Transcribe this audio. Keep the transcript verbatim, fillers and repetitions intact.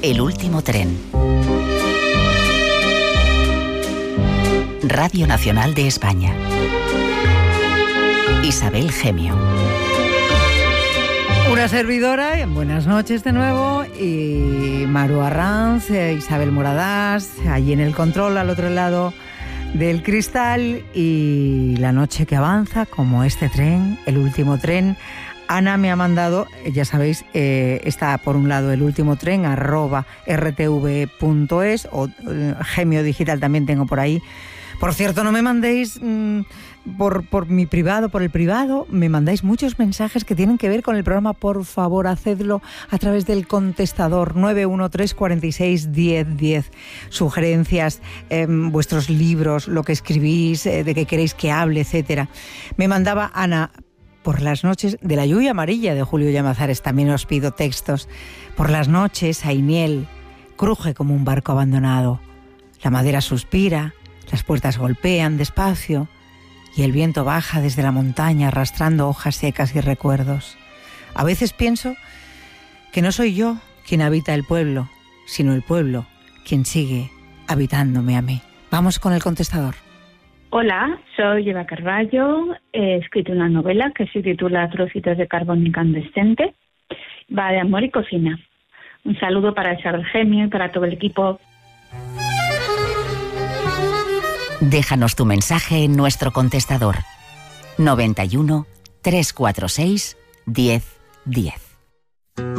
El último tren. Radio Nacional de España. Isabel Gemio. Una servidora, buenas noches de nuevo, y Maru Arranz, Isabel Moradás, allí en el control, al otro lado del cristal, y la noche que avanza, como este tren, el último tren. Ana me ha mandado, ya sabéis, eh, está por un lado el último tren, arroba r t v punto es, o eh, Gemio Digital también tengo por ahí. Por cierto, no me mandéis mmm, por, por mi privado, por el privado, me mandáis muchos mensajes que tienen que ver con el programa. Por favor, hacedlo a través del contestador nueve uno tres, cuatro seis, uno cero uno cero. Sugerencias, eh, vuestros libros, lo que escribís, eh, de qué queréis que hable, etcétera. Me mandaba Ana, por las noches, de La lluvia amarilla de Julio Llamazares, también os pido textos. Por las noches, Ainiel cruje como un barco abandonado. La madera suspira, las puertas golpean despacio y el viento baja desde la montaña arrastrando hojas secas y recuerdos. A veces pienso que no soy yo quien habita el pueblo, sino el pueblo quien sigue habitándome a mí. Vamos con el contestador. Hola, soy Eva Carballo. He escrito una novela que se titula Trocitos de carbón incandescente. Va de amor y cocina. Un saludo para Isabel Gemio y para todo el equipo. Déjanos tu mensaje en nuestro contestador noventa y uno, trescientos cuarenta y seis, diez, diez.